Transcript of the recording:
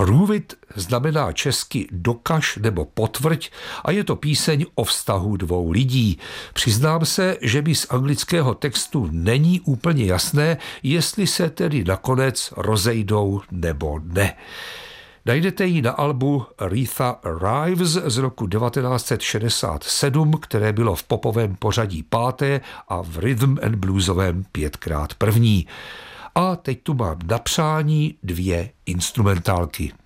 Prove it znamená česky dokaž nebo potvrď a je to píseň o vztahu dvou lidí. Přiznám se, že mi z anglického textu není úplně jasné, jestli se tedy nakonec rozejdou nebo ne. Najdete ji na albu Aretha Arrives z roku 1967, které bylo v popovém pořadí 5. a v rhythm and bluesovém 5x1. A teď tu mám na přání 2 instrumentálky.